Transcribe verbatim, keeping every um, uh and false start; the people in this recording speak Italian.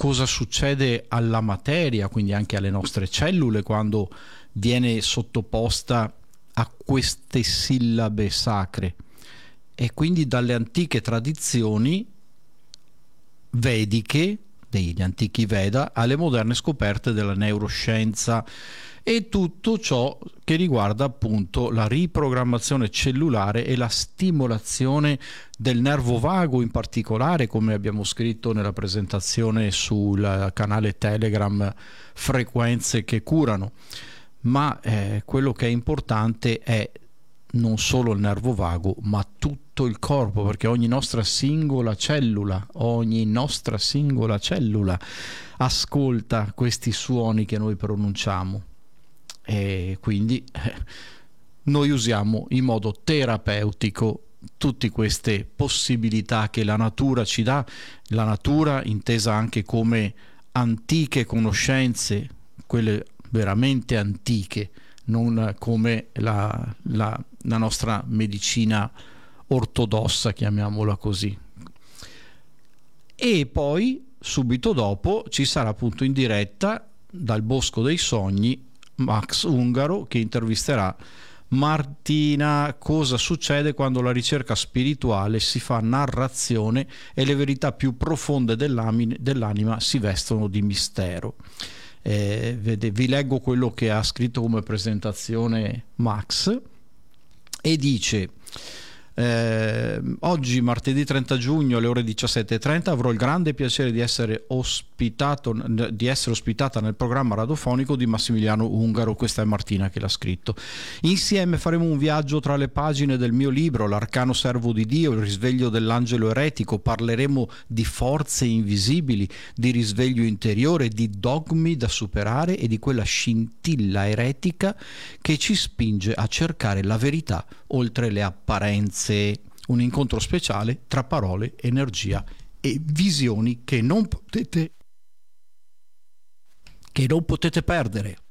cosa succede alla materia, quindi anche alle nostre cellule, quando viene sottoposta a queste sillabe sacre. E quindi dalle antiche tradizioni vediche, degli antichi Veda, alle moderne scoperte della neuroscienza e tutto ciò che riguarda appunto la riprogrammazione cellulare e la stimolazione del nervo vago in particolare, come abbiamo scritto nella presentazione sul canale Telegram Frequenze che curano. Ma eh, quello che è importante è non solo il nervo vago, ma tutto il corpo, perché ogni nostra singola cellula, ogni nostra singola cellula ascolta questi suoni che noi pronunciamo. E quindi eh, noi usiamo in modo terapeutico tutte queste possibilità che la natura ci dà, la natura intesa anche come antiche conoscenze, quelle veramente antiche, non come la, la, la nostra medicina ortodossa, chiamiamola così. E poi subito dopo ci sarà appunto in diretta dal Bosco dei Sogni Max Ungaro che intervisterà Martina. Cosa succede quando la ricerca spirituale si fa narrazione e le verità più profonde dell'anima si vestono di mistero? Eh, vede, vi leggo quello che ha scritto come presentazione Max e dice: Eh, oggi martedì trenta giugno alle ore diciassette e trenta avrò il grande piacere di essere ospitato di essere ospitata nel programma radiofonico di Massimiliano Ungaro. Questa è Martina che l'ha scritto. Insieme faremo un viaggio tra le pagine del mio libro L'arcano servo di Dio, il risveglio dell'angelo eretico. Parleremo di forze invisibili, di risveglio interiore, di dogmi da superare e di quella scintilla eretica che ci spinge a cercare la verità oltre le apparenze. Un incontro speciale tra parole, energia e visioni che non potete che non potete perdere.